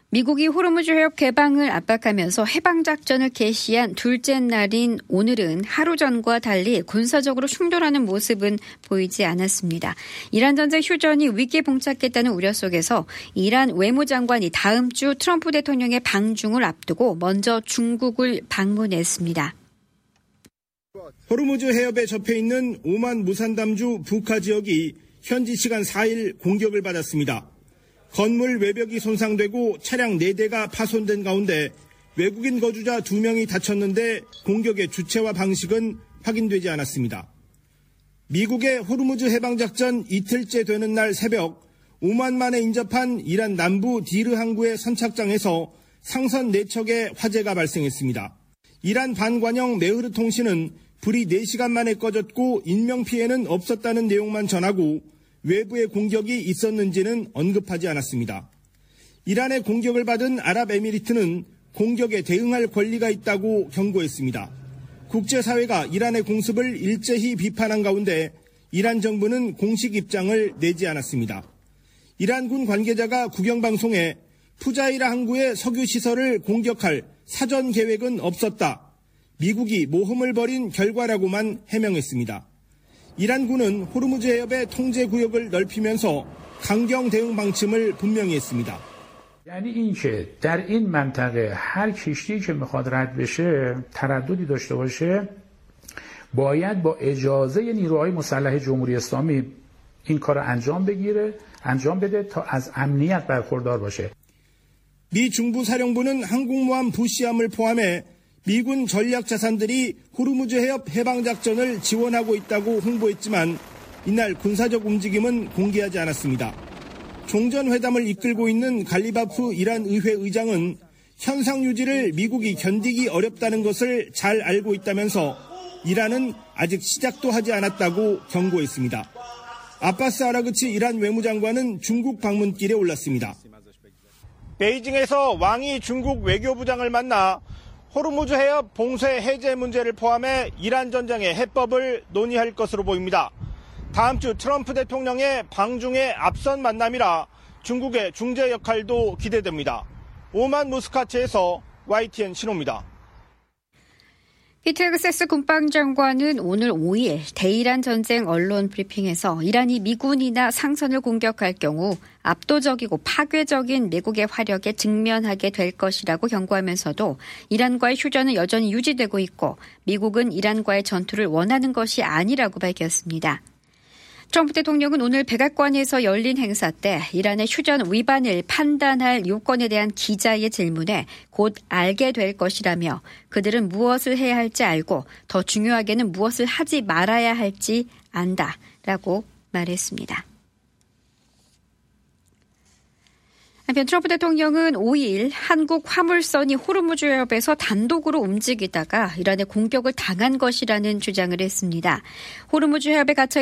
미국이 호르무즈 해협 개방을 압박하면서 해방작전을 개시한 둘째 날인 오늘은 하루 전과 달리 군사적으로 충돌하는 모습은 보이지 않았습니다. 이란 전쟁 휴전이 위기에 봉착했다는 우려 속에서 이란 외무장관이 다음 주 트럼프 대통령의 방중을 앞두고 먼저 중국을 방문했습니다. 호르무즈 해협에 접해 있는 오만 무산담주 부카 지역이 현지 시간 4일 공격을 받았습니다. 건물 외벽이 손상되고 차량 4대가 파손된 가운데 외국인 거주자 2명이 다쳤는데 공격의 주체와 방식은 확인되지 않았습니다. 미국의 호르무즈 해방작전 이틀째 되는 날 새벽 오만 만에 인접한 이란 남부 디르 항구의 선착장에서 상선 4척의 화재가 발생했습니다. 이란 반관영 메흐르 통신은 불이 4시간 만에 꺼졌고 인명피해는 없었다는 내용만 전하고 외부의 공격이 있었는지는 언급하지 않았습니다. 이란의 공격을 받은 아랍에미리트는 공격에 대응할 권리가 있다고 경고했습니다. 국제사회가 이란의 공습을 일제히 비판한 가운데 이란 정부는 공식 입장을 내지 않았습니다. 이란군 관계자가 국영방송에 푸자이라 항구의 석유시설을 공격할 사전 계획은 없었다. 미국이 모험을 벌인 결과라고만 해명했습니다. 이란군은 호르무즈 해협의 통제 구역을 넓히면서 강경 대응 방침을 분명히 했습니다. یعنی اینکه در این منطقه هر کشتی که میخواد رد بشه ترددی داشته باشه باید با اجازه نیروهای مسلح جمهوری اسلامی این کار انجام بده تا از امنیت برخوردار باشه. 미 중부 사령부는 항공모함 부시함을 포함해 미군 전략 자산들이 호르무즈 해협 해방작전을 지원하고 있다고 홍보했지만 이날 군사적 움직임은 공개하지 않았습니다. 종전회담을 이끌고 있는 갈리바프 이란 의회 의장은 현상 유지를 미국이 견디기 어렵다는 것을 잘 알고 있다면서 이란은 아직 시작도 하지 않았다고 경고했습니다. 아바스 아라그치 이란 외무장관은 중국 방문길에 올랐습니다. 베이징에서 왕이 중국 외교부장을 만나 호르무즈 해협 봉쇄 해제 문제를 포함해 이란 전쟁의 해법을 논의할 것으로 보입니다. 다음 주 트럼프 대통령의 방중에 앞선 만남이라 중국의 중재 역할도 기대됩니다. 오만 무스카트에서 YTN 신호입니다. 피트 헥세스 국방장관은 오늘 5일 대이란 전쟁 언론 브리핑에서 이란이 미군이나 상선을 공격할 경우 압도적이고 파괴적인 미국의 화력에 직면하게 될 것이라고 경고하면서도 이란과의 휴전은 여전히 유지되고 있고 미국은 이란과의 전투를 원하는 것이 아니라고 밝혔습니다. 트럼프 대통령은 오늘 백악관에서 열린 행사 때 이란의 휴전 위반을 판단할 요건에 대한 기자의 질문에 곧 알게 될 것이라며 그들은 무엇을 해야 할지 알고 더 중요하게는 무엇을 하지 말아야 할지 안다라고 말했습니다. 한편 트럼프 대통령은 5일 한국 화물선이 호르무즈 해협에서 단독으로 움직이다가 이란의 공격을 당한 것이라는 주장을 했습니다. 호르무즈 해협에 갇혀